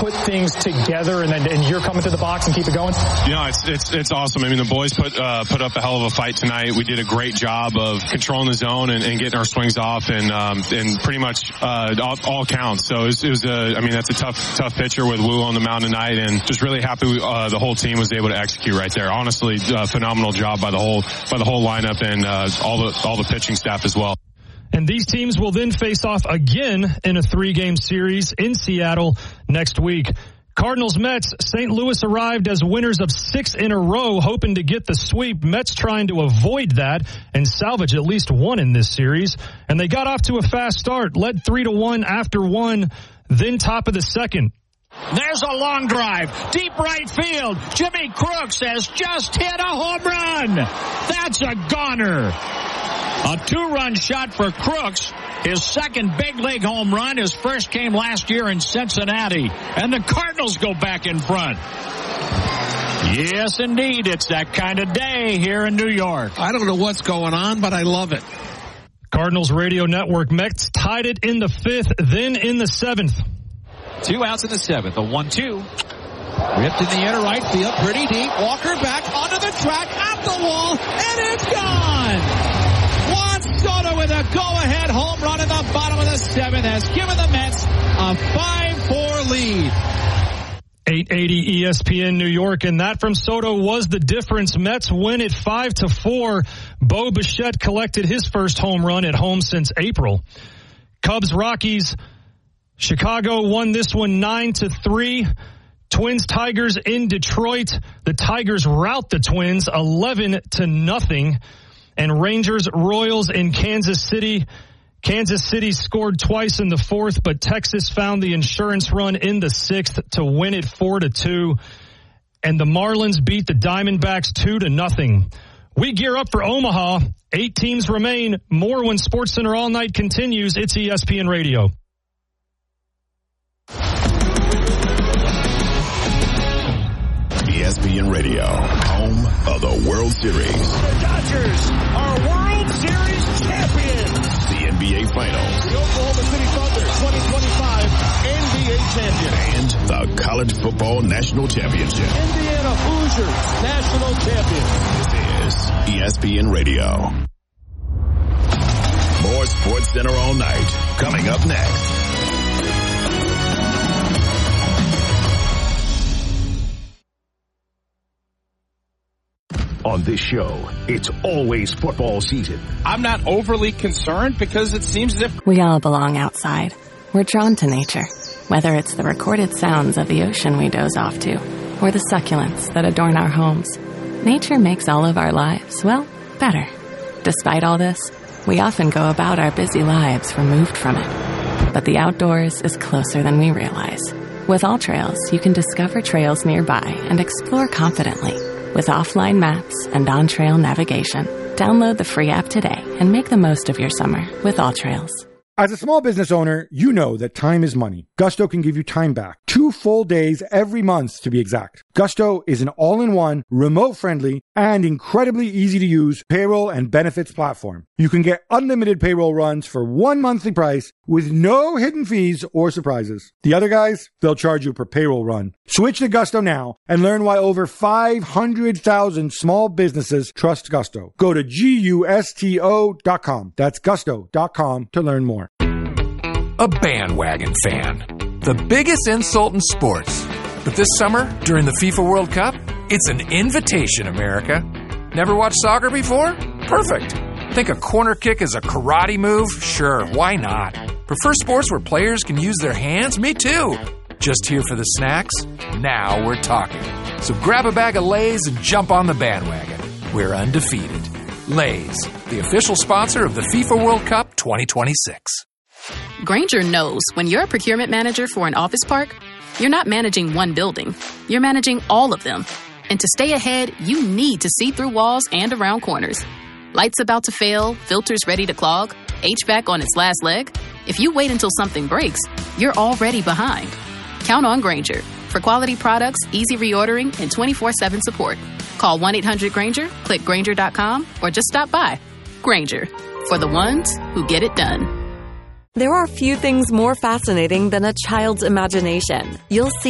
put things together and you're coming to the box and keep it going? It's awesome. I mean, the boys put up a hell of a fight tonight. We did a great job of controlling the zone and getting our swings off and pretty much all counts. So that's a tough pitcher with Wu on the mound tonight, and just really happy the whole team was able to execute right there. Honestly, phenomenal job by the whole lineup and all the pitching staff as well. And these teams will then face off again in a 3-game series in Seattle next week. Cardinals Mets, St. Louis arrived as winners of 6 in a row, hoping to get the sweep. Mets trying to avoid that and salvage at least one in this series. And they got off to a fast start, led 3-1 after 1, then top of the second. There's a long drive, deep right field. Jimmy Crooks has just hit a home run. That's a goner. A 2-run shot for Crooks. His second big league home run. His first came last year in Cincinnati. And the Cardinals go back in front. Yes, indeed. It's that kind of day here in New York. I don't know what's going on, but I love it. Cardinals Radio Network. Mets tied it in the 5th, then in the 7th. 2 outs in the 7th. A 1-2. Ripped in the inner right field. Pretty deep. Walker back onto the track, at the wall, and it's gone! Juan Soto with a go-ahead home run in the bottom of the 7th has given the Mets a 5-4 lead. 880 ESPN New York, and that from Soto was the difference. Mets win it 5-4. Bo Bichette collected his first home run at home since April. Cubs Rockies. Chicago won this one 9-3. Twins Tigers in Detroit. The Tigers rout the Twins 11-0. And Rangers Royals in Kansas City. Kansas City scored twice in the 4th, but Texas found the insurance run in the 6th to win it 4-2. And the Marlins beat the Diamondbacks 2-0. We gear up for Omaha. 8 teams remain. More when SportsCenter All Night continues. It's ESPN Radio. ESPN Radio, home of the World Series. The Dodgers are World Series champions. The NBA Finals. The Oklahoma City Thunder 2025 NBA champion. And the College Football National Championship. Indiana Hoosiers national champion. This is ESPN Radio. More SportsCenter All Night coming up next. On this show, it's always football season. I'm not overly concerned because it seems as if we all belong outside. We're drawn to nature, whether it's the recorded sounds of the ocean we doze off to, or the succulents that adorn our homes. Nature makes all of our lives, well, better. Despite all this, we often go about our busy lives removed from it. But the outdoors is closer than we realize. With AllTrails, you can discover trails nearby and explore confidently. With offline maps and on-trail navigation, download the free app today and make the most of your summer with AllTrails. As a small business owner, you know that time is money. Gusto can give you time back. 2 full days every month, to be exact. Gusto is an all-in-one, remote-friendly, and incredibly easy-to-use payroll and benefits platform. You can get unlimited payroll runs for one monthly price with no hidden fees or surprises. The other guys, they'll charge you per payroll run. Switch to Gusto now and learn why over 500,000 small businesses trust Gusto. Go to GUSTO.com. That's gusto.com to learn more. A bandwagon fan. The biggest insult in sports. But this summer, during the FIFA World Cup, it's an invitation, America. Never watched soccer before? Perfect. Think a corner kick is a karate move? Sure, why not? Prefer sports where players can use their hands? Me too. Just here for the snacks? Now we're talking. So grab a bag of Lay's and jump on the bandwagon. We're undefeated. Lay's, the official sponsor of the FIFA World Cup 2026. Grainger knows when you're a procurement manager for an office park, you're not managing one building. You're managing all of them. And to stay ahead, you need to see through walls and around corners. Lights about to fail, filters ready to clog, HVAC on its last leg. If you wait until something breaks, you're already behind. Count on Grainger for quality products, easy reordering, and 24/7 support. Call 1-800-GRAINGER, click Grainger.com, or just stop by. Grainger, for the ones who get it done. There are few things more fascinating than a child's imagination. You'll see